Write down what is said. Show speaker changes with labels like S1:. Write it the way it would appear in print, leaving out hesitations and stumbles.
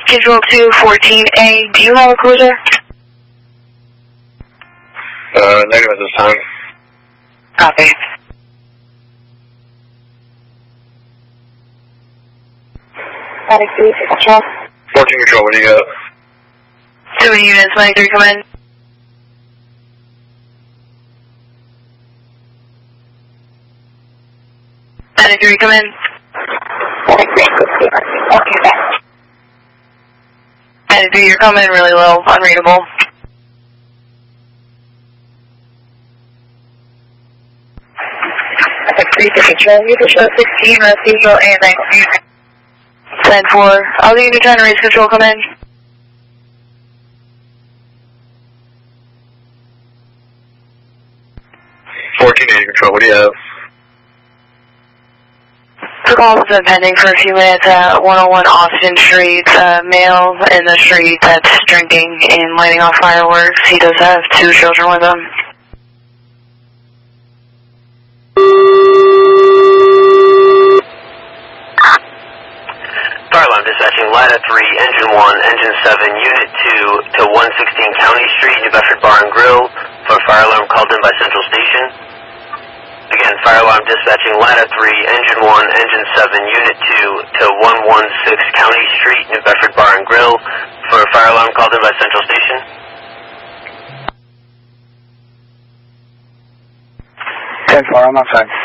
S1: Control 214A, do you have a cruiser?
S2: Negative at this time.
S1: Copy. Static 3 Control.
S2: 14 Control, what do you got?
S1: 2 units, 93, come in. Static 3, come in. Okay, back. Static 3, you're coming really low, unreadable. Static 3 Control, you can show 16, Residual and 19. 10-4, I'll need you to try to raise control, come in.
S2: Control, what do you have?
S1: The call has been pending for a few minutes at 101 Austin Street. Male in the street that's drinking and lighting off fireworks. He does have 2 children with him.
S3: Fire alarm dispatching Ladder 3, Engine 1, Engine 7, Unit 2 to 116 County Street, New Bedford Bar and Grill for fire alarm called in by Central Station. Again, fire alarm dispatching Ladder 3, Engine 1, Engine 7, Unit 2 to 116 County Street, New Bedford Bar and Grill for fire alarm called in by Central Station.
S2: 10-4, I'm outside.